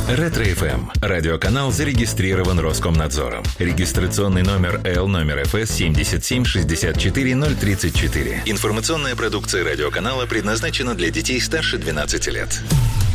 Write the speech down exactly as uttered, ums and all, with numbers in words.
Ретро-эф эм. Радиоканал зарегистрирован Роскомнадзором. Регистрационный номер Эл номер эф эс семь семь шесть четыре ноль три четыре. Информационная продукция радиоканала предназначена для детей старше двенадцати лет.